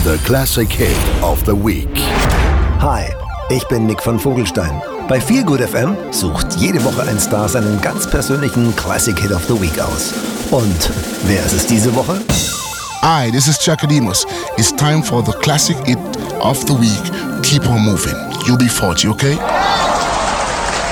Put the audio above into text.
The Classic Hit of the Week. Hi, ich bin Nick von Vogelstein. Bei Feelgood FM sucht jede Woche ein Star seinen ganz persönlichen Classic Hit of the Week aus. Und wer ist es diese Woche? Hi, this is Chakademus. It's time for the Classic Hit of the Week. Keep on moving. UB40, okay?